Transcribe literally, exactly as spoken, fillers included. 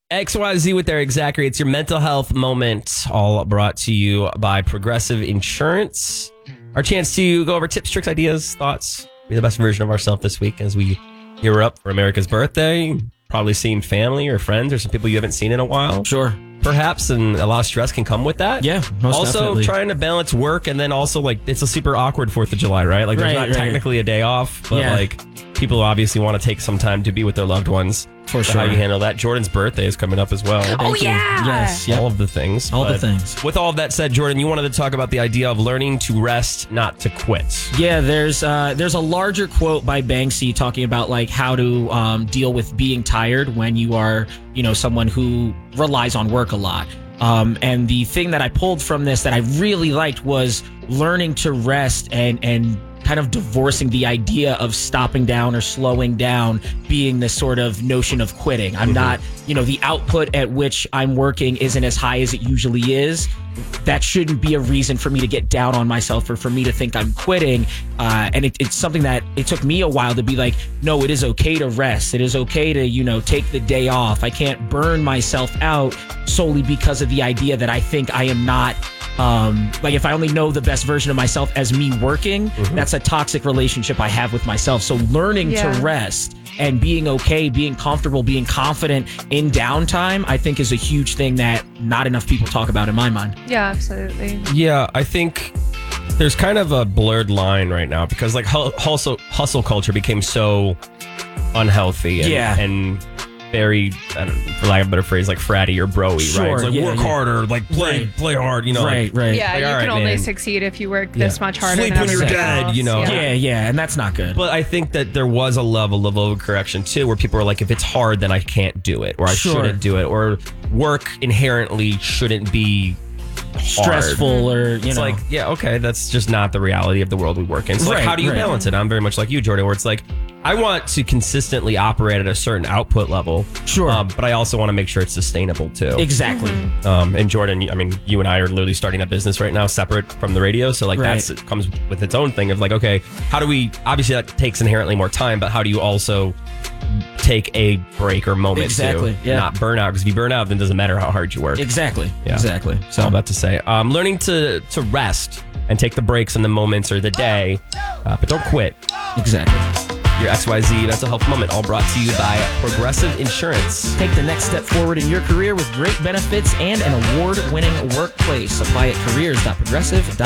X Y Z with Eric Zachary. It's your mental health moment, all brought to you by Progressive Insurance. Our chance to go over tips, tricks, ideas, thoughts, be the best version of ourselves this week as we gear up for America's birthday. Probably seeing family or friends or some people you haven't seen in a while. Sure. Perhaps, and a lot of stress can come with that. Yeah, most Also, definitely. trying to balance work and then also, like, it's a super awkward fourth of July, right? Like, there's Right, not right. technically a day off, but, Yeah. like, people obviously want to take some time to be with their loved ones. For So sure. how you handle that. Jordan's birthday is coming up as well. Oh, yeah. Yes. Yep. All of the things. All the But things. With all of that said, Jordan, you wanted to talk about the idea of learning to rest, not to quit. Yeah, there's uh, there's a larger quote by Banksy talking about like how to um, deal with being tired when you are, you know, someone who relies on work a lot. Um, and the thing that I pulled from this that I really liked was learning to rest and and kind of divorcing the idea of stopping down or slowing down being this sort of notion of quitting. I'm mm-hmm. not, you know, the output at which I'm working isn't as high as it usually is. That shouldn't be a reason for me to get down on myself or for me to think I'm quitting. Uh, and it, it's something that it took me a while to be like, no, it is okay to rest. It is okay to, you know, take the day off. I can't burn myself out solely because of the idea that I think I am not Um, like if I only know the best version of myself as me working, mm-hmm. that's a toxic relationship I have with myself. So learning yeah. to rest and being okay, being comfortable, being confident in downtime, I think is a huge thing that not enough people talk about in my mind. Yeah, absolutely. Yeah, I think there's kind of a blurred line right now because like hustle, hustle culture became so unhealthy and, yeah. and very, I don't know, for lack of a better phrase, like fratty or broy, sure, right? It's like yeah, work yeah. harder, like play right. play hard, you know. Right, like, right. Yeah, like, you right, can only man. succeed if you work Yeah. this much harder Sleep than when you're everybody dead, else. you know. Yeah. Yeah, yeah, and that's not good. But I think that there was a level of overcorrection too, where people are like, if it's hard, then I can't do it, or I Sure. shouldn't do it, or work inherently shouldn't be hard. Stressful or, you It's know. like, yeah, okay, that's just not the reality of the world we work in. So like, Right, how do you right. balance it? I'm very much like you, Jordan, where it's like, I want to consistently operate at a certain output level. Sure. Um, but I also want to make sure it's sustainable too. Exactly. Mm-hmm. Um, and Jordan, I mean, you and I are literally starting a business right now separate from the radio. So like Right. that's, it comes with its own thing of like, okay, how do we, obviously that takes inherently more time, but how do you also take a break or moment Exactly, to yeah. not burn out? Because if you burn out, then it doesn't matter how hard you work. Exactly. Yeah. Exactly. So all that to say, um, learning to, to rest and take the breaks in the moments or the day, uh, but don't quit. Exactly. Your X Y Z mental health moment, all brought to you by Progressive Insurance. Take the next step forward in your career with great benefits and an award-winning workplace. Apply at careers dot progressive dot com.